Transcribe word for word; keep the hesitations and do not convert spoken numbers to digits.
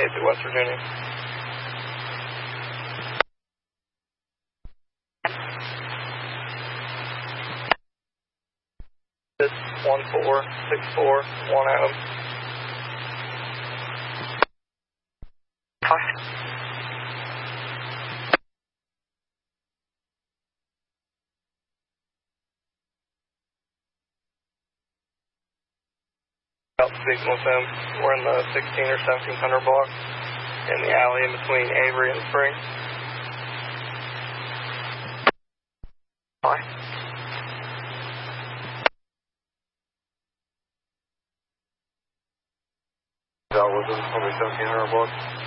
twenty-eight to West Virginia. It's one four six four one Adam. Out speaking with him. We're in the sixteen or seventeen hundred block in the alley in between Avery and Spring. Hi. That was in seventeen hundred block.